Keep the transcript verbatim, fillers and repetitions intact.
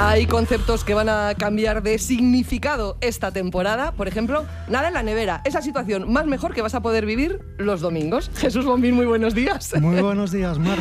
Hay conceptos que van a cambiar de significado esta temporada. Por ejemplo, nada en la nevera. Esa situación más mejor que vas a poder vivir los domingos. Jesús Bombín, muy buenos días. Muy buenos días, Mar.